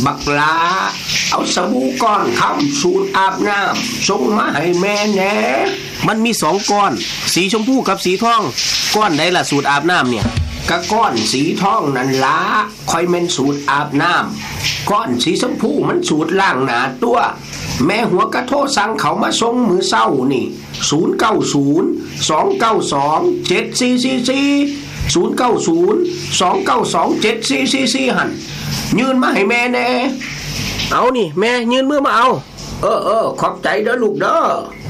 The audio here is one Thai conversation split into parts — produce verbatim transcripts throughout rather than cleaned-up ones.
บักลาเอาสบู่ก้อนคำสูตรอาบน้ำส่งมาให้แม่แน่มันมีสองก้อนสีชมพูกับสีทองก้อนใดล่ะสูตรอาบน้ำเนี่ยกะก้อนสีทองนั่นล่ะค่อยแม่นสูตรอาบน้ำก้อนสีชมพูมันสูตรล้างหน้าตัวแม่หัวกะโทรสั่งเขามาส่งมื้อเช้านี่ศูนย์ เก้า ศูนย์ สอง เก้า สอง เจ็ด สี่ สี่ สี่ ศูนย์ เก้า ศูนย์ สอง เก้า สอง เจ็ด สี่ สี่ สี่หั่นยื่นมาให้แม่แน่เอานี่แม่ยื่นมือมาเอาเออเออขอบใจเด้อลูกเด้อ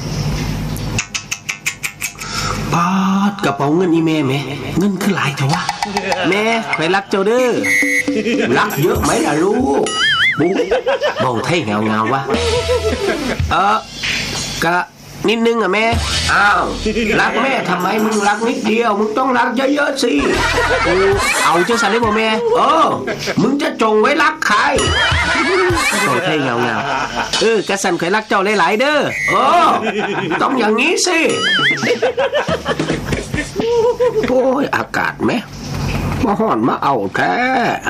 ปาดกระเป๋าเงินอีแม่แม่เงินคือหลายเถอะวะแม่ใครรักเจ้าเด้อรักเยอะไหมล่ะลูกบุ๊กมองไทยเงาเงาวะเออกะนิดนึงอ่ะแม่อ้าวรักแม่ทำไมมึงรักนิดเดียวมึงต้องรักเยอะๆสิเอาเจ้าสันได้บ่แม่เออมึงจะจงไว้รักใครมองไทยเงาเงาเออกะสันใครรักเจ้าหลายๆเด้อเออต้องอย่างนี้สิโอ้ยอากาศแม่มาห่อนมาเอาแท้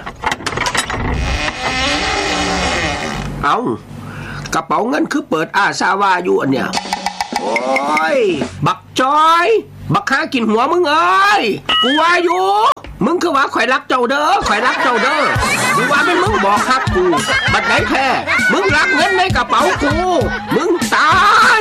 เอากระเป๋าเงินคือเปิดอาซาวาอยู่อันเนี้ยโอ้ยบักจอยบักหากินหัวมึงเอ้ยกูว่าอยู่มึงคือว่าข่อยรักเจ้าเด้อข่อยรักเจ้าเด้อกูว่าเป็นมึงบอกฮักกูบัดไหนแท้มึงรักเงินในกระเป๋ากูมึงตาย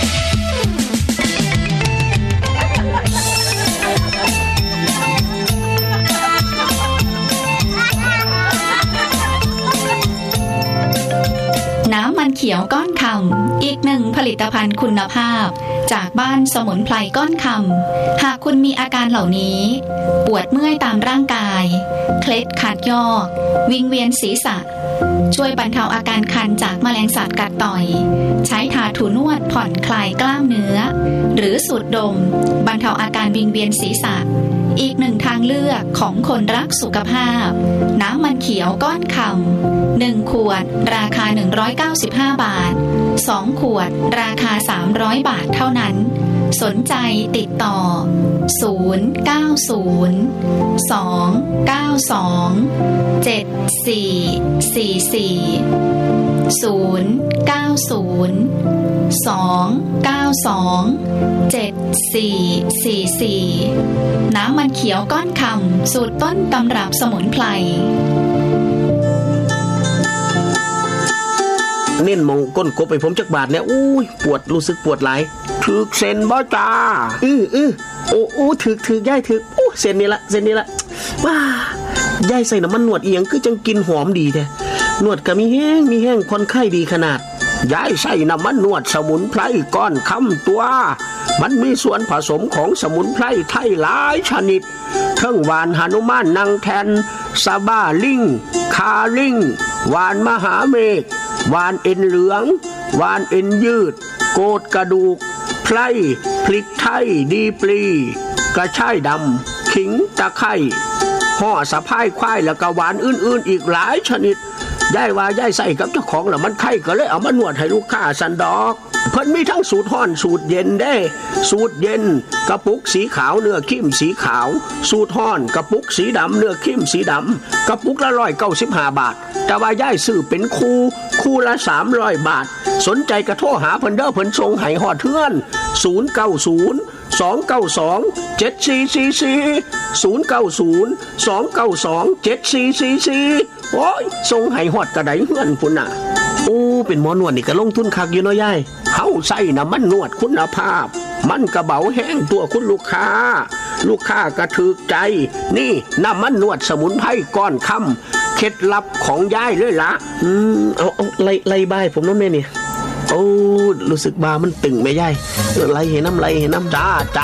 น้ำมันเขียวก้อนคำอีกหนึ่งผลิตภัณฑ์คุณภาพจากบ้านสมุนไพรก้อนคำหากคุณมีอาการเหล่านี้ปวดเมื่อยตามร่างกายเคล็ดขัดยอกวิงเวียนศีรษะช่วยบรรเทาอาการคันจากแมลงสัตว์กัดต่อยใช้ทาถูนวดผ่อนคลายกล้ามเนื้อหรือสูดดมบรรเทาอาการวิงเวียนศีรษะอีกหนึ่งทางเลือกของคนรักสุขภาพน้ำมันเขียวก้อนคำหนึ่งขวดราคาหนึ่งร้อยเก้าสิบห้าบาทสองขวดราคาสามร้อยบาทเท่านั้นสนใจติดต่อศูนย์ เก้า ศูนย์ สอง เก้า สอง เจ็ด สี่ สี่ สี่ ศูนย์ เก้า ศูนย์ สอง เก้า สอง เจ็ด สี่ สี่ สี่น้ำมันเขียวก้อนคำสูตรต้นตำรับสมุนไพรเน้นมองก้นกบไปผมจักบาทเนี่ยอุ้ยปวดรู้สึกปวดหลายถึกเส้นบ่จ้าอื้ออื้อโอ้โอ้ถึกถึกย่ายถึกโอ้เส้นนี้ละเส้นนี้ละว้าย่ายใส่น้ำมันนวดเอียงคือจังกินหอมดีแท้นวดก็มีแห้งมีแห้งคนไข้ดีขนาดย้ายใส่น้ำมันนวดสมุนไพรก้อนคำตัวมันมีส่วนผสมของสมุนไพรไทยหลายชนิดทั้งหวานหนุมานนางแทนซาบ้าลิงคาลิงหวานมหาเมฆหวานเอ็นเหลืองหวานเอ็นยืดโกดกระดูกไพรพริกไทยดีปลีกระชายดำขิงตะไคร้ห่อสะพายควายแล้วก็หวานอื่นๆอีกหลายชนิดย่ายว่าย่ายใส่กับเจ้าของแล้วมันไข้ก็เลยเอามานวดให้ลูกค้าสันดอกเพิ่นมีทั้งสูตรร้อนสูตรเย็นได้สูตรเย็นกระปุกสีขาวเนื้อเข้มสีขาวสูตรร้อนกระปุกสีดำเนื้อเข้มสีดำกระปุกละร้อยเก้าสิบห้าบาทแต่ว่าย่ายซื้อเป็นคู่คู่ละสามร้อยบาทสนใจกระโทรหาเพิ่นเด้อเพิ่นส่งให้ฮอดเทือนศูนย์ เก้า ศูนย์ สอง เก้า สอง เจ็ด สี่ สี่ สี่ ศูนย์ เก้า ศูนย์ สอง เก้า สอง เจ็ด สี่ สี่ สี่โอ้ยส่งให้ฮอดกระไดเฮือนพุ่นน่ะโอ้เป็นหมอนวดนี่ก็ลงทุนคักอยู่เนาะยายเฮาใส่น้ำมันนวดคุณภาพมันกระเบาแห้งตัวคุณลูกค้าลูกค้าก็ถูกใจนี่น้ำมันนวดสมุนไพรก้อนคำเคล็ดลับของยายเลยล่ะอืมเอาเอาไล่ไล่บายผมน้องแม่นี่โอ้รู้สึกบามันตึงแม่ยายไล่เห็นน้ำไล่เห็นน้ำจ้าจ้า